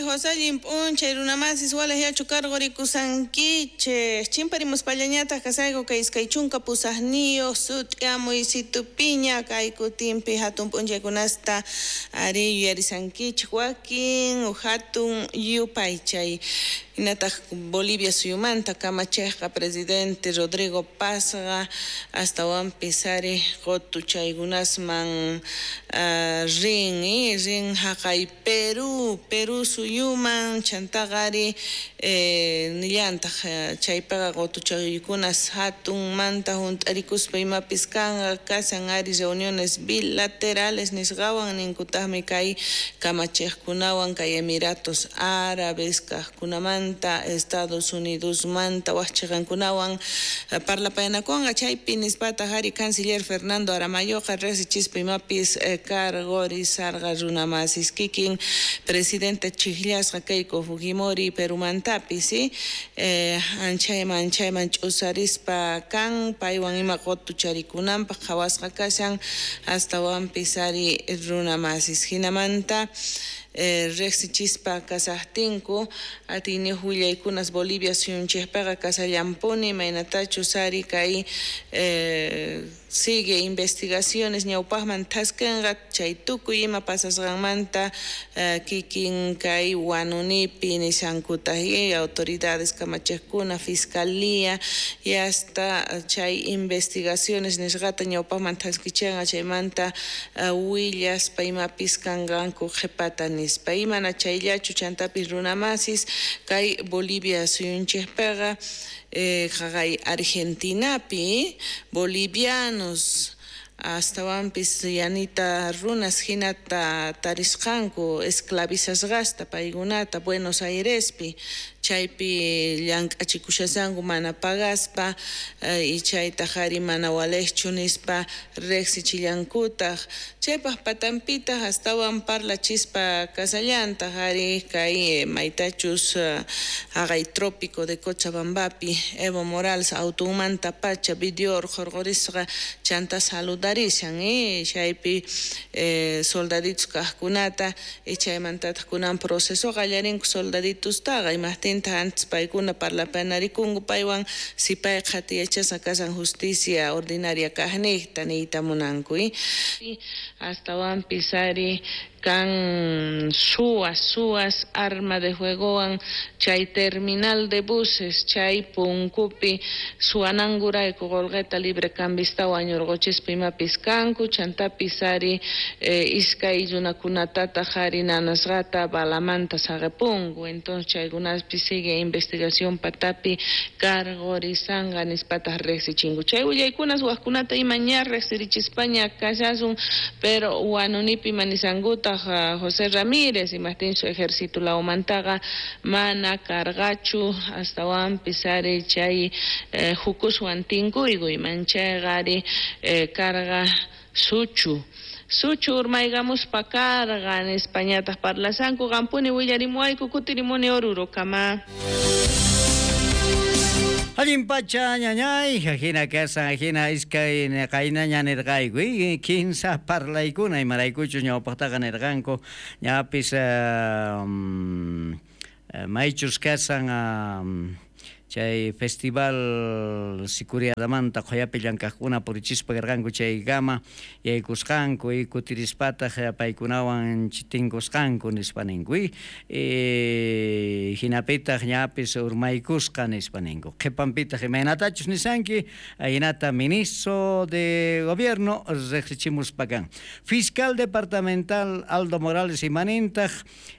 José Limpuncha, Irunamasis, Wala Yachu Cargori Kusanquiche, Chimparimus Pallañata, Casaigo, Kaiskaichunca, Pusasnio, Sut, Amo y Situpiña, Kaikutimpi, Hatun Punja Kunasta, Ari, Yarisanquich, Joaquín, Uhatun, Yupaichay. Inata Bolivia Suyumanta, Camacheja, presidente Rodrigo Pazga, hasta Juan Pisari, Jotu Chaigunasman, Rin, Hakai, Perú Suyuman, Chantagari, Nillanta, Chaipaga, Gotu Chayukunas, Hatun, Manta, Juntaricus, Paima Piscanga, Casan Ari, reuniones bilaterales, Nisgawan, Ninkutamikai, Camachej Kunawan, Kay Emiratos Árabes, Kunaman, Estados Unidos manta huachigankunawan parlapayanakuanga chaypi nispata hari canciller Fernando Aramayoqa resichispimapis cargori sarga runamasis kikin presidente chihillasqa Keiko Fujimori Perumantapis ¿sí? Anchayman ch'usarispa kan paywan ima qotucharikunanpaq hawasqa kashan hasta pisari runamasis hinamanta Rexichispa Casastinku, Atini Julia y Cunas Bolivia, Suyunchespaga, Casallamponi, Mainatacho, Sari, Kai, sigue investigaciones, Ñaupajman, Taskengat, Chaituku, Ima Pasasgamanta, Kikin, Kai, Wanunipi, Nisankutahi, autoridades Camachescuna, Fiscalía, y hasta Chay investigaciones, Nesgata, Ñaupajman, Taskichen, Chaymanta, Huillas, Paima Piscanganku, Jepatan. Paimana Chayllachu Chantapis Runamasis, Kai Bolivia Suyunchespega, Jagay Argentinapi, bolivianos. Hasta Wampis Yanita Runas Hinata Tariscanco, esclavizas gasta, Paigunata, Buenos Airespi, Chaypi Yank Achikushazangu Mana Pagaspa, y Chaytajari Mana Walechunispa, Rexi Chillankuta, Chepas Patampita, hasta Wamparla Chispa Casallanta, Jari, Kai, Maitachus, Agay Trópico de Cochabambapi, Evo Morales, Autumanta Pacha, Vidior, Jorgorisra, Chanta Saludar. Chaypi soldaditos kahkunata chaymantataq kunan proceso qallarinku soldaditos taqa imaqtinta antes paykuna parlapanarikunku paywan sipay qhatiyachasa kasan justicia ordinaria kaqniqta niyta munanku hasta pisari kan suas arma de juegoan chay terminal de buses chay punkupi suanangurayku golqeta libre cambistawan ñurqochispa imapis kanku chantapisari iskay runakunatata qhari nanasqata balamanta saqepunku entonces chaykunaspis sigue investigación patapi cargorisanga nispataq riqsichinku chay willaykunas waqkunata ima ña riqsirichispaña kasasun pero wanunipi manisankuta José Ramírez y Martín su ejército la omantaga mana cargachu hasta wan pisari chay jukus wantingu y manchegari carga suchu urmaigamos pa carga en Españata parlasanku gampuni willarimuayku kutirimuni oruro kama Alimpacha ñañay, hina casa, hina iskay kaina ñanergaygu, kinsa parlaykuna imaraykuchu ñawpaqtaqa nirqanku ñapis maychus kasan chay festival Sicuriadamanta qoyapi llankaqkuna purichispa karqanku chay gama yaykusqanku y kutirispataq paykunawan chitinkusqanku nispaninku hinapitaq ñapis urmaykusqa nispaninku qhipanpitaq imaynatachus nisanki hinata ministro de gobierno riqsichimuspa kan fiscal departamental Aldo Morales imanintaq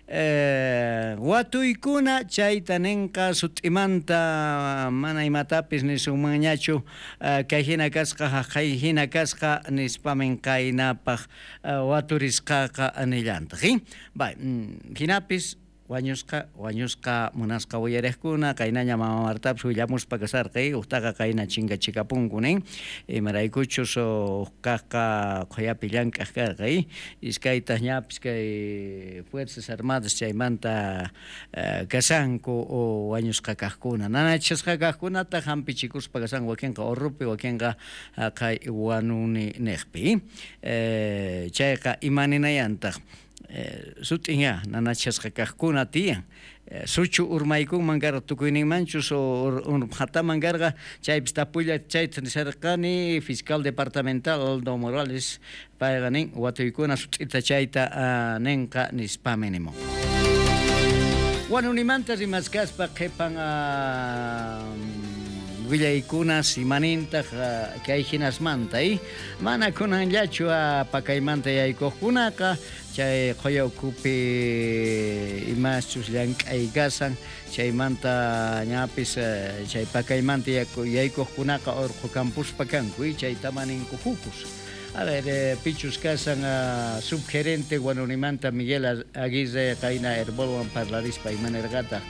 watuykuna chayta ninqa sut'imanta mana imatapis nisumanñachu kay hina kasqa kay hina kasqa nispamin kaynapaq waturisqaqa nillantaq hinapis wañusqa munasqa willariqkuna kaynaña mama Martapas willamuspa kasarqay utaqa kayna chingachikapunkunin imaraykuchus kaqqa qoyapi llank'aq karqay iskaytaq ñapis kay Fuerzas Armadas chaymanta kasanku wañusqa kaqkuna nanachasqa kaqkunata hampichikuspa kasan wakinqa urrupi wakinqa kay wanuni niqpi chayqa imaninayantaq sutinga nanachasqa kaqkuna tiyan suchu urmaykun mangar tukuynin manchus hata mangarga chaypis tapulla chayta nisarqani fiscal departamental Aldo Morales payganin watuykuna sut'ita chayta ninqa nispaminimo wanunimanta rimaskaspa qhipan willaykuna simanintaq kay hinasmanta mana kunanllachu pakaymanta yaykuqkunaqa chay qoyawkupi imachus llank'aykasan chaymanta ñapis chay pakaymanta yaykuqkunaqa urqukampushpa kanku chaytama ninkujukus a ver pichus kasan subgerente wanunimanta Miguel Aguirre qayna herbolwan parlarispa imanerqata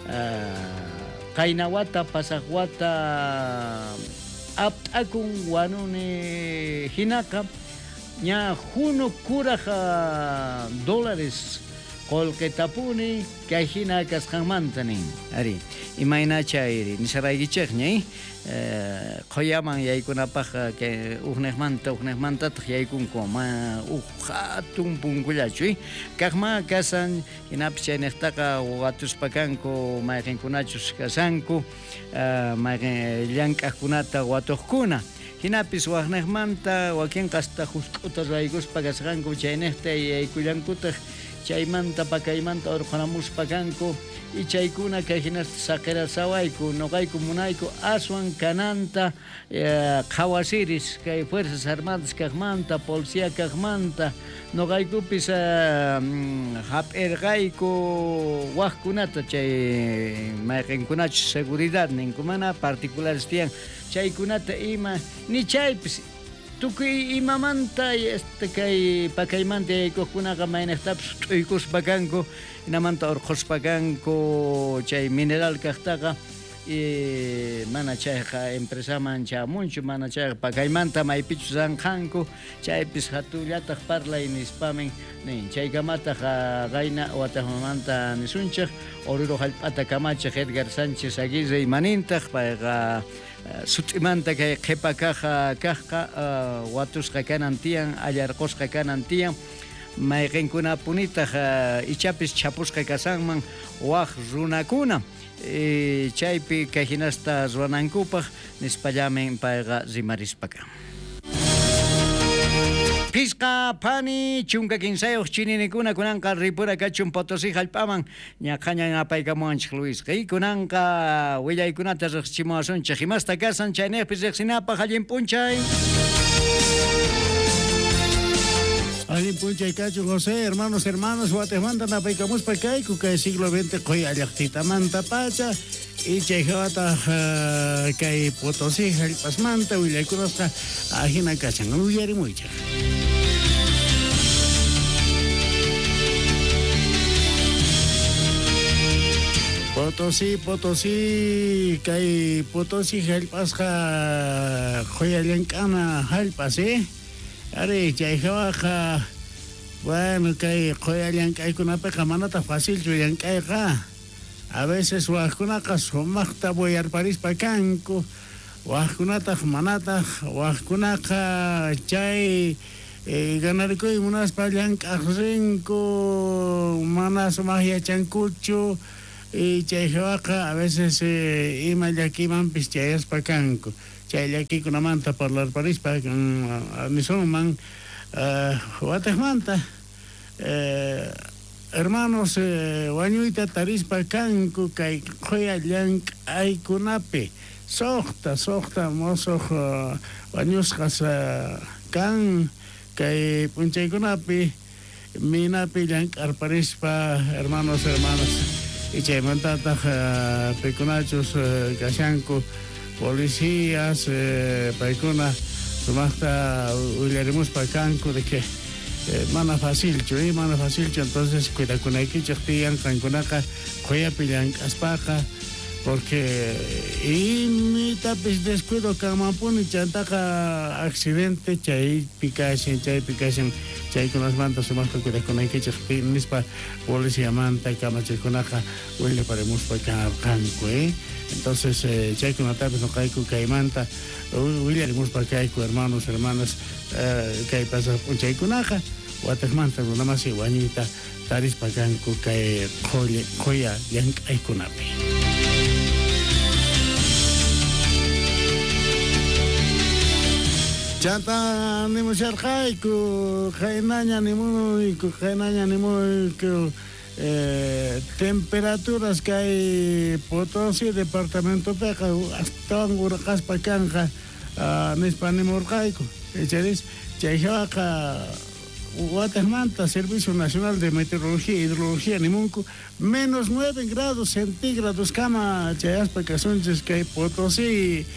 qayna wata pasaq wata apt'akun wanuni hinaqa ña junu kuraq dólares qolqetapuni kay hina kasqanmanta nin ari imaynacha iri nisaraykichaqña qoyaman yaykunapaq uqniqmantataq yaykunku hatun punkullachu kaqma kasan hinapis chaynaqtaqa watushpa kanku mayqinkunachus kasanku llank'aqkunata watuqkuna hinapis waqniqmanta wakinqa hasta husk'uta raykuspa kasqanku chaynaqta yaykullankutaq chaymanta pakaymanta urqanamuspa kanku chaykuna kay hinasta saqira sawayku noqayku munayku aswan kananta qhawasiris kay fuerzas armadas kaqmanta policía kaqmanta noqaykupis hap'irqayku waqkunata chay mayqinkunachus seguridad ninku mana particulares tiyan chaykunata ima ni chaypis tukuy imamanta kay pakaymanta yaykuqkunaqa maynaqtapis t'uykuspa kanku hinamanta urquspa kanku chay mineral kaqtaqa mana chayqa empresaman chamunchu mana chayqa pakaymanta maypichus anqanku chaypis hatullataq parlay nispamin nin chaykamataq qayna wataqmanta nisunchaq Oruro hallp'ata kamachaq Edgar Sánchez Aguirre imanintaq payqa sut'imanta kay qhipa kaqqa watusqa kanan tiyan allarqusqa kanan tiyan mayqinkunapunitaq ichapis chapusqa kasanman waq runakuna chaypi kay hinasta ruwanankupaq nispallamin payqa rimarispaqa Pisqa pani chunka kinsayuq chininikuna kunanqa ripura kachun Potosí hallp'aman ñaqañan apaykamuanchik Luis kunanqa willaykunata riqsichimuwasunchik imasta kasan chayniypis riqsinapaq allin p'unchay allin p'unchay kachun José hermanos watejmanta napaykamuspa kayku kay siglo XX qoy allaqtitamanta pacha y chaykawata kay Potosí hallp'asmanta willaykunasqa hina kachan uyarimuychaq Potosí, kay Potosí hallp'asqa qoyallank'ana hallp'as, Ari chayqa bueno kay qoyallank'aykunapiqa manata fácilchu llank'ayqa. A veces waqkunaqa sumaqta boyarparispa kanku, waqkunataq manataq, waqkunaqa chay ganarikuy munaspa llank'aq rinku, mana sumaq yachankuchu. Y chayqa a veces ima llakimanpis chayaspa kanku chay llakikunamanta parlarparispa nisunman watejmanta hermanos wañuyta tarispa kanku kay qoya llank'aykunapi soqta mosoq wañusqas kan kay p'unchaykunapi minapi llank'arparispa hermanas y chaymantataq paykunachus kashanku policías paykuna sumaqta willarimuspa kanku de que mana fácilchu entonces cuidakunaykichaq tiyan qankunaqa qoyapi llank'aspaqa porque imitapis descuido kanmanpuni chantaqa accidente chaypi kashan chaykunasmanta sumaqta cuidakunaykichaq nispa policíamanta kamachaykunaqa willaparimuspa kanku entonces chaykunatapis noqayku kaymanta willarimuspa kayku hermanas kay pasaq p'unchaykunaqa watakmanta runamasi wañuyta tarispa kanku kay qoya llank'aykunapi. Chanta nimusharqayku qaynaña nimuyku temperaturas kay Potosí departamentopiqa astawan urqaspa kanqa nispa nimurqayku echaris chayhawaqa Guatemala, Servicio Nacional de Meteorología y Hidrología nimunku menos 9 grados centígrados kama chayaspa kasunchis kay Potosí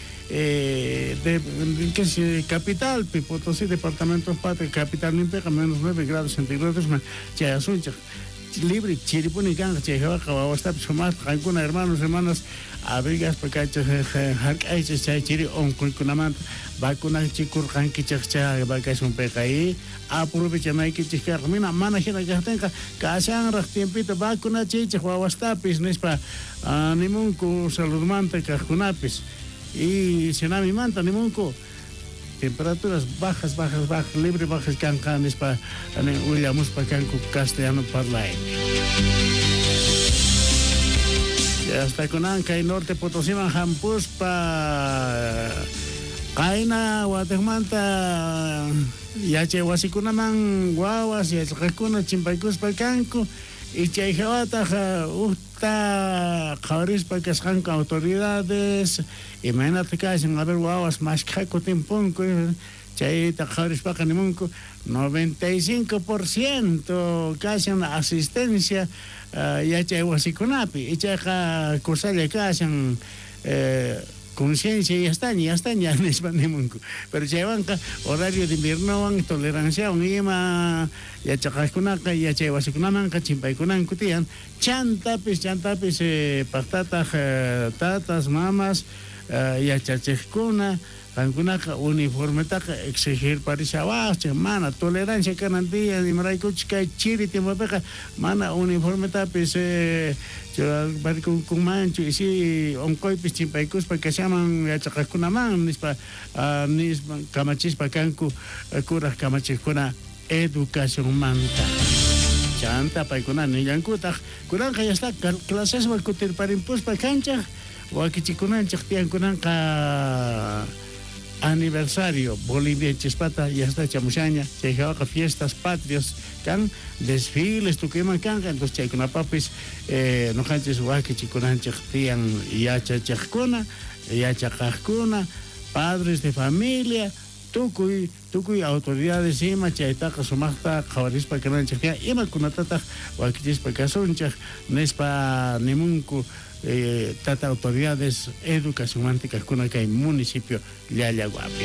que es capital, Potosí, departamento Pate, capital Nimpeca, menos 9 grados centígrados, chayasuncha, libre, chiripuni ganga, chayajaca, hasta sumas, alguna hermanas, abrigas, pacachas, harcaiches, chaychiri, onkunamant, vacuna chikur, hanki, chacha, vacas un pecaí, aprovechan que chicar, mina, manajera gastenka, casan, tiempito, vacuna, chicha, huastapis, nespa, nimunku, saludmante, cajunapis. Y Senami Manta, Nimunco, temperaturas bajas, libre, bajas, cancanes para Williamus para canco castellano parlae. Ya está con Anca y Norte Potosí, Jampus para Caina, Guatemala, Yache Huasicunaman, Guaguas, y el Recuna, Chimpaycus para canco. Y Chayjawata, Jaurispa, que son autoridades, imagínate que hacen a ver guaguas más caco timpunco, Chayita, Jaurispa, Canimunco, 95% que hacen asistencia, ya Chayhuasicunapi, y Chayja Cursale que hacen conciencia y están ya en España, pero llevan horario de invierno, tolerancia, ima ya chacascunaca, ya chewasikunamanca, chimpaykunankutian, chantapis, tatas, mamas, ya chachescuna, Cancunaka, uniformetaca, exigir parisabas, mana, tolerancia canandía, de maraicuchica, chiri, timapeca, mana, uniformeta, pues, con mancho, y si, oncoipis, chimpaicus, para que se llaman, chacascunaman, nispa, camachispa, cancu, curas, camachiscuna, educación manta. Chanta, paicuna, ni yancuta, curanca ya está, clases, va a cutir para impuspa, cancha, o aquí chicunan, chactian, curanca. Aniversario Bolivia Chispata ya está chamuchaña, chejaca fiestas patrias, can desfiles tuqueman canca, entonces chaykuna papis no canches waki chikunan chaktian ya chachakuna, ya chakakuna, padres de familia, tukuy autoridades ima chaytaqa sumaqta qawarispa kanan chaktian ima kunatata waki chispa kasunchak nespa nimunku tata autoridades educación mántica con acá en municipio Yayaguapi.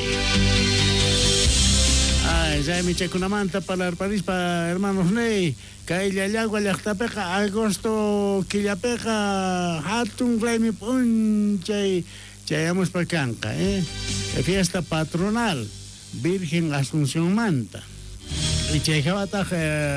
Ya mi checuna manta para el París para hermanos Ney, que Yayagua Yachtapeca, agosto Quillapeca, Hatun Glemi Punchay, chayamos para Canca, fiesta patronal, Virgen Asunción Manta. Y chayjabata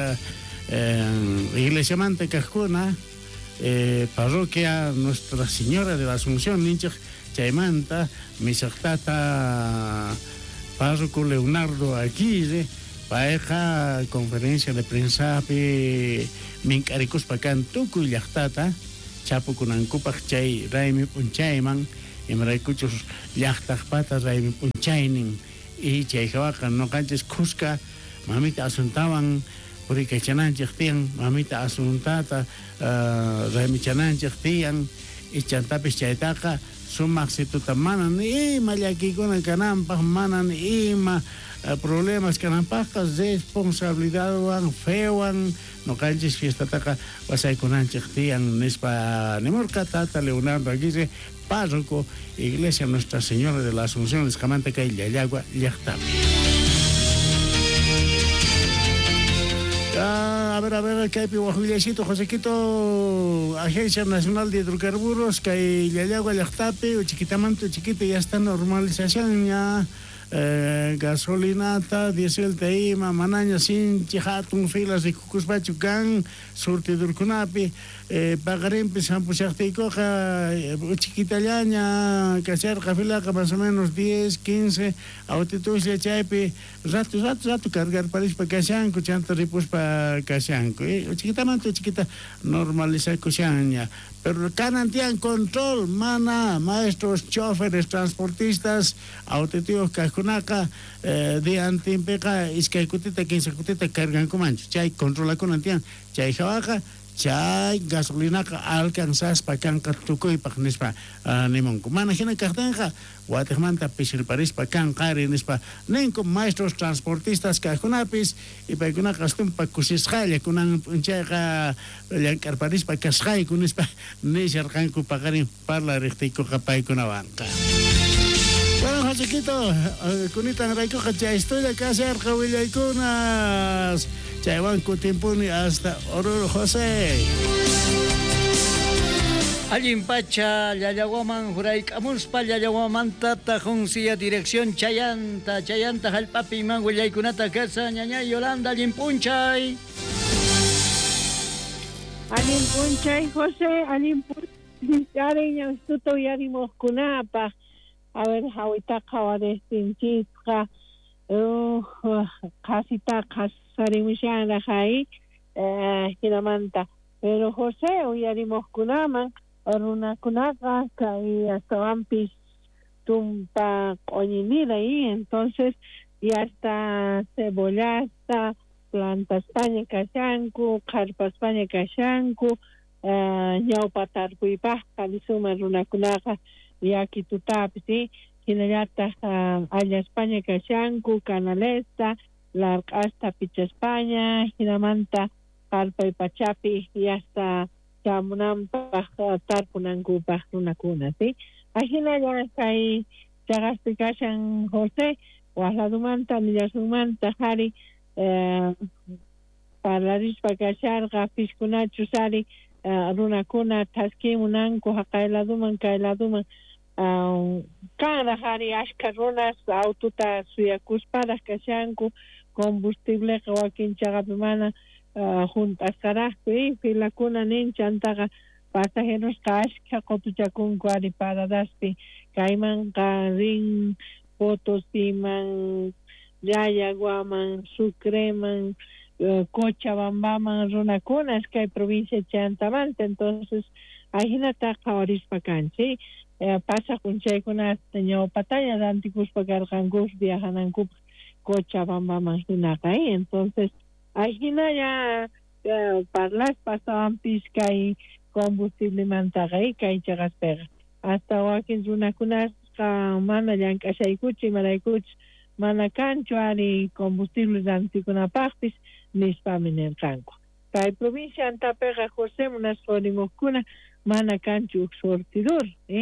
iglesia manta Cascuna. Parroquia Nuestra Señora de la Asunción, Ninchak Chaymanta, Misactata, Párroco Leonardo Aguirre, Paeja, conferencia de prensa, Mincaricus Pacan, Tucu y Yachtata, Chapo Kunancupac Chay, Raimi Punchayman, y Maraicuchos Yachtak Pata, Raimi Punchayning, y Chayjawaca, no canches Cusca, mamita asuntaban. Porque chananchik tian, mamita asuntata, remichananchik tian, y chantapis chaytaca, sumaxituta manan, mayakikuna kanampas, manan, problemas kanampas, responsabilidad wan, fewan, no canchis fiestataca, wasaykunanchik tian, nispa nimurcatata, Leonardo Aguirre, párroco, Iglesia Nuestra Señora de la Asunción, Escamanteca y Yayagua, Llachtapi. A ver, que hay Pihuajuilecito, Josequito, Agencia Nacional de Hidrocarburos, que hay Yayagua, Llachtapi, Chiquitamanto, Chiquita, ya está normalización, ya gasolinata, dieselta ima, manaña sinchi hatun filas y kukuspachu kan, surtidurkunapi, pagarimpi sampushaqtiykuqa chiquitallaña, kasharqa filaqa más o menos 10, 15, autituslla chaypi, rato cargar parispa kashanku, chanta ripuspa kashanku, chiquitamanta chiquita normalizakushaña. Pero canantian control, mana, maestros, choferes, transportistas, autitivos, kakunaka, de antimpeca, iskaikutita, kinsakutita, cargan comancho. Chay controla conantian, chay jawaja, chay gasolina alcanzas pa kanka tukoy pa nispa nimon kumana hina kartenja guatemanta pisil paris pa kankari nispa nenko maestros transportistas kahunapis y pa kuna kastum pa kusiskhaya kunan unchaga yankar paris pa kashay kunispa nisar kanku pagarin parla rihtiko kapay kunawanka. Bueno, Josequito, kunitang raiko kaya historia kasi arkawilay kunas. Chaywan kutimpuni hasta Oruro José. Allimpacha Yayawaman Juraykamuspa Yayawamanta Tajunsia dirección Chayanta Jalpapi Manguillaykunata Casa Ñaña Yolanda Allimpunchay. Allimpunchay José, Allimpunchay Instituto Yarimoskunapa. A ver, ahorita acaba de estinchizca, casi está casarimushan la jai, hinamanta. Pero José, uyarimos kunaman, oruna kunaka, que hasta vampis tumpa coñinida ahí, entonces ya está cebollaza, planta España kashanku, carpa España kashanku, ñaupatar puipah, kalisuma runa kunaka, yaki tutapsi, hinayata alla España kashanku, canalesta, la hasta picha España, hinamanta, carpa y pachapi, y hasta chamunampa, tarpunangupa, runakuna, ¿sí? Ajina ya hay chagaste kashan José, wasladumanta, nillasumanta, hari, parlarispa kasharga, piskunachu sari, runakuna, taskimunanku, hakailaduman, kailaduman, cada hari ashkarunas autota suyakusparas kashanku combustible kawakin chagapimana juntas karajpi filakuna ninchantaka pasajeros kashka kotuchakunku ari paradaspi kayman rin Potosiman Yayaguaman Sucreman Cochabambaman runakunas kay provincia Chantamanta entonces ajinata kawarispa kanchi pasa con chaykunas ñaw pataya dantikuspa karqankus viajanankup Cochabamba manhinaqay entonces ajina ya parlas pasawampis kay combustible mantaqay kay chaqaspega hasta wakin runakunas mana llank'ashaykuchi maraykuch mana kanchu ari combustible dantikunapaqpis nispami nirqanku kay provincia Antapega José munas qorimuqkuna mana kanchu sortidor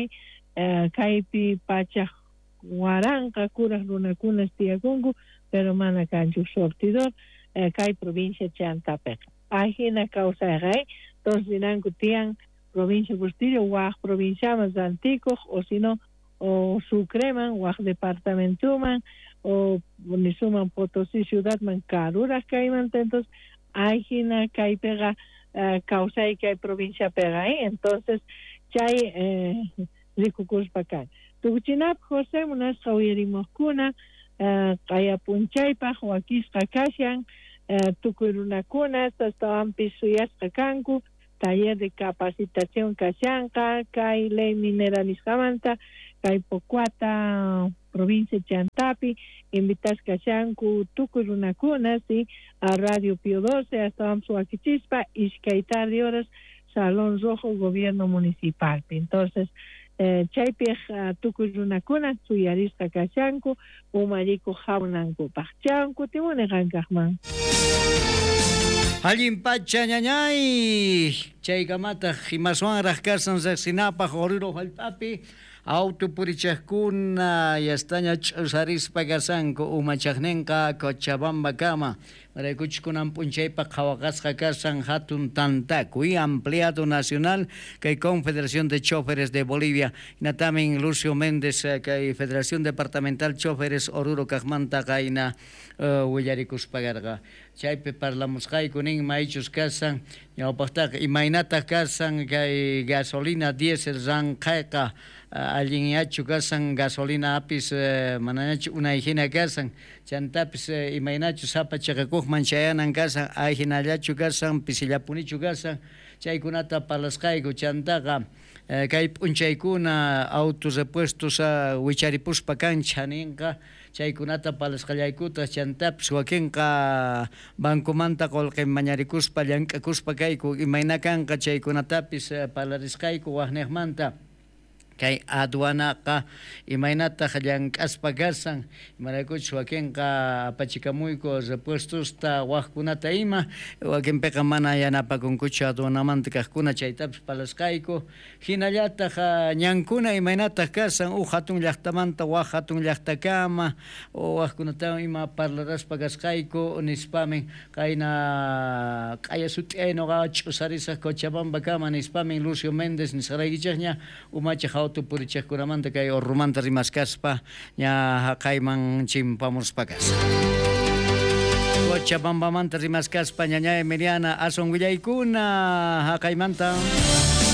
kaypi pacha waranqa kuraq runakunas tiyakunku pero mana kanchu sortidor kay provincia Chantapega ajina kawsayqay tosninanku tiyan provincia Bustillo waq provinciaman Antikuq o sino o Sucreman waq departamentuman o nisuman Potosí ciudadman karuraq kaymanta entonces ajina kaypega causay que hay provincia pega entonces chay rikukuspakan tukuchinap José unas qawirimukuna qaya punchaypaq wakisqa kashan tukurunakuna tastawampis suyasqa kanku taller de capacitación kashanqa kay ley minera nisqamanta kay Pocuata provincia Chantapi invitas kashanku tukurunakuna sí a Radio Pío 12 hasta Amsuakichispa ishkay tarde horas Salón Rojo Gobierno Municipal entonces chaypej tukurunakuna suyarisqa kashanku umalliku hawnankupak chanku timuneqankaqman Allimpacha ñañay chaykamata himaswanraq karsan riqsinapaq Oruro Jalpapi autopurichaqkuna yastaña ch'usarispa karsanku umachaqninqa Cochabamba kama maraykuchkunan punchaypa qhawaqasqa karsan hatun tantakuy ampliado nacional kay Confederación de Choferes de Bolivia natamin Lucio Méndez kay Federación Departamental Choferes Oruro kaqmanta qayna willarikuspagarqa chaypi parlamusqayku nin maychus kasan ñawpaqtaqa imaynata kasan kay gasolina diésel ranqayqa allinyachu kasan gasolina apis manañachu unayhina kasan chantapis imaynachu sapachaqakuqman chayanan kasan ayhinallachu kasan pisillapunichu kasan chaykunata parlasqayku chantaqa kay p'unchaykuna autorepuestos wicharipuspa kan chaninqa chaykunata parlasqallaykuta chantapis wakinqa bankumanta qullqi mañarikuspa llank'akuspa kayku imayna kanqa chaykunatapis parlarisqayku waqniqmanta kay aduanaqa imaynataq llank'aspa karsan imaraykuchus wakinqa apachikamuyku repuestosta waqkunata ima wakinpiqa mana yanapakunkuchu aduanamanta kaqkuna chaytapis parlasqayku hinallataq ñankuna imaynataq karsan hatun llaqtamanta waq hatun llaqtakama waqkunata ima parlaraspa kasqayku nispamin qayna q'aya sut'iyaynuqa ch'usarisaq Cochabambakama nispamin Lucio Méndez nisqaraykichaqña umachaq autopurichaqkunamanta kay urrumanta rimaskaspa ña haqayman chimpamuspakas Cochabambamanta rimaskaspa ñaña Emiliana ason willaykuna haqaymanta